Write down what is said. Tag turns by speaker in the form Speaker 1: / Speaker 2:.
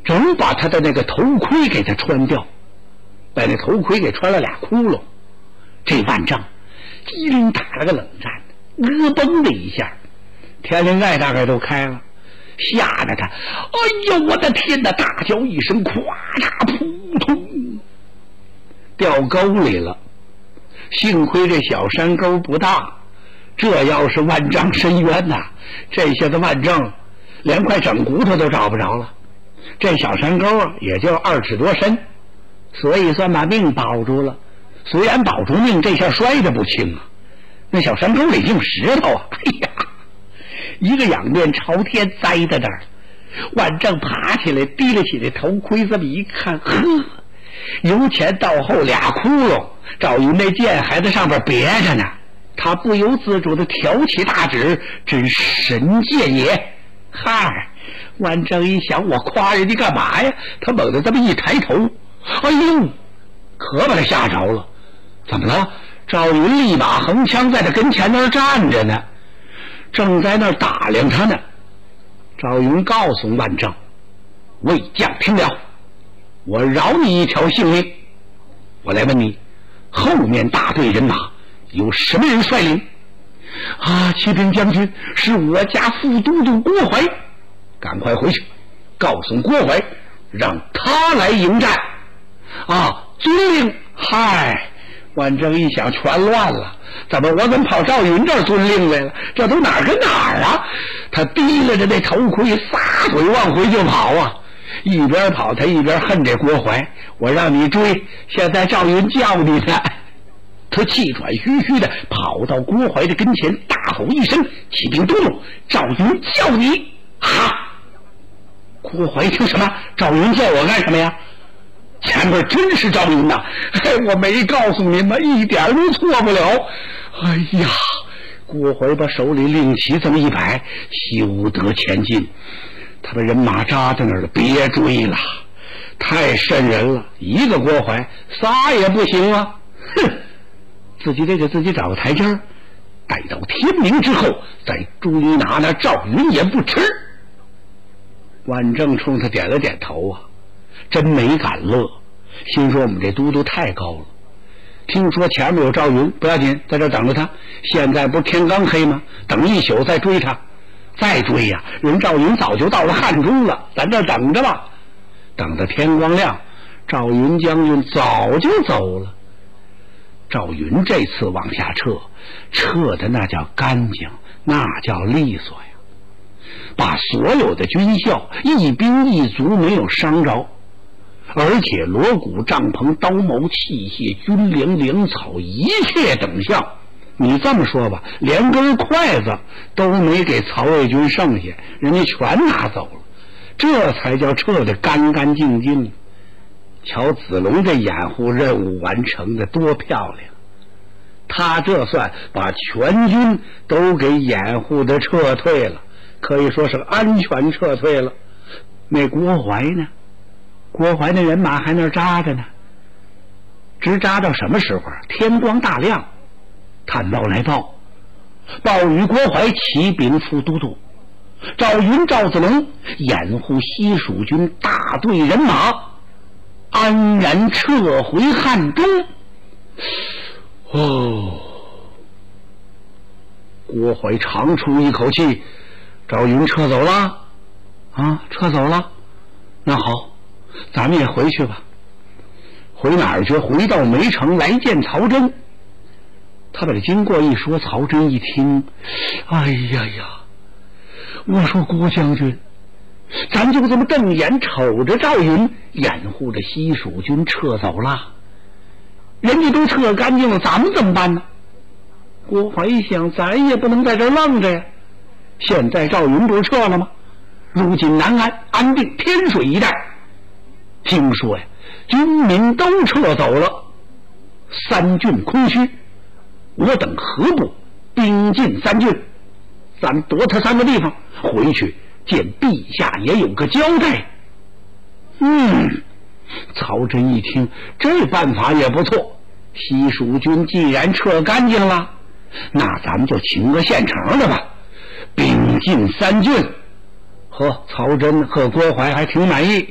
Speaker 1: 正把他的那个头盔给他穿掉，把那头盔给穿了俩窟窿。这万丈机灵打了个冷战，嘣的一下，天灵盖大概都开了，吓得他，哎呦我的天哪！大叫一声，咵嚓扑通，掉沟里了。幸亏这小山沟不大，这要是万丈深渊呐，这下子万丈连块整骨头都找不着了。这小山沟啊，也就2尺多深，所以算把命保住了。虽然保住命，这下摔得不轻啊！那小山沟里净石头啊！哎呀，一个仰面朝天栽在那儿。万丈爬起来，提了起来头盔，这么一看，呵，由前到后俩窟窿，赵云那剑还在上边别着呢。他不由自主地挑起大指，真神剑也！嗨，万丈一想，我夸人家干嘛呀？他猛地这么一抬头，哎呦，可把他吓着了。怎么了？赵云立马横枪在他跟前那儿站着呢，正在那儿打量他呢。赵云告诉万丈：“魏将听了，我饶你一条性命。我来问你，后面大队人马有什么人率领？”啊，启禀将军，是我家副都督郭淮。赶快回去告诉郭淮，让他来迎战。啊，遵令。嗨，万丈一想，全乱了，怎么跑赵云这儿遵令来了？这都哪儿跟哪儿啊？他提了着那头盔，撒腿往回就跑啊！一边跑，他一边恨这郭淮，我让你追，现在赵云叫你呢。他气喘吁吁的跑到郭淮的跟前，大吼一声：“启禀都督，赵云叫你！”哈！郭淮听什么？赵云叫我干什么呀？前面真是赵云呐！我没告诉您吗？一点都错不了。哎呀！郭淮把手里令旗这么一摆，休得前进。他把人马扎在那儿了，别追了，太瘆人了。一个郭淮，仨也不行啊！哼，自己得给自己找个台阶儿，待到天明之后再追拿那赵云也不迟。万正冲他点了点头啊，真没敢乐，心说我们这都督太高了。听说前面有赵云，不要紧，在这等着他。现在不是天刚黑吗？等一宿再追他，再追呀，人赵云早就到了汉中了，咱这等着吧。等到天光亮，赵云将军早就走了。赵云这次往下撤的那叫干净，那叫利索呀，把所有的军校一兵一卒没有伤着，而且锣鼓帐篷刀矛器械军粮粮草一切等项，你这么说吧，连根筷子都没给曹魏军剩下，人家全拿走了，这才叫撤得干干净净。瞧子龙这掩护任务完成的多漂亮，他这算把全军都给掩护的撤退了，可以说是安全撤退了。那郭淮呢？郭淮那人马还那儿扎着呢，直扎到什么时候？天光大亮，探报来报与郭淮启禀副都督，赵云、赵子龙掩护西蜀军大队人马安然撤回汉中。哦，郭淮长出一口气，赵云撤走了啊，撤走了。那好，咱们也回去吧。回哪儿去？回到梅城来见曹真。他把这经过一说，曹真一听，哎呀呀，我说郭将军，咱就这么瞪眼瞅着赵云掩护着西蜀军撤走了，人家都撤干净了，咱们怎么办呢？郭淮一想，咱也不能在这儿愣着呀。现在赵云不是撤了吗？如今南安、安定、天水一带，听说呀，军民都撤走了，三郡空虚，我等何不兵进三郡，咱夺他三个地方，回去见陛下也有个交代。曹真一听，这办法也不错。西蜀军既然撤干净了，那咱们就请个现成的吧，兵进三郡。曹真和郭淮还挺满意。